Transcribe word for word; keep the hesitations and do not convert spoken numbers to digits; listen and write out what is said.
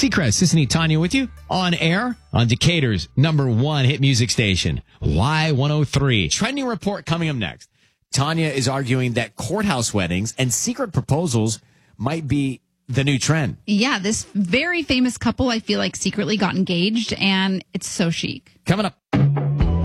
Seacrest, Sissany, Tanya with you on air on Decatur's number one hit music station, Y one oh three. Trending report coming up next. Tanya is arguing that courthouse weddings and secret proposals might be the new trend. Yeah, this very famous couple, I feel like, secretly got engaged, and it's so chic. Coming up.